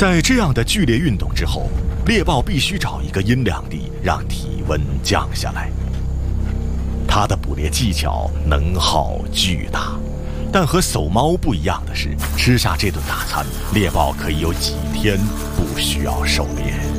在这样的剧烈运动之后，猎豹必须找一个阴凉地，让体温降下来。它的捕猎技巧能耗巨大，但和搜猫不一样的是，吃下这顿大餐，猎豹可以有几天不需要狩猎。